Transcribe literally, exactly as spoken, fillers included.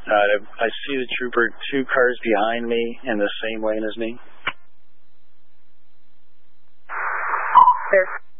Uh, I see the trooper two cars behind me in the same lane as me. There's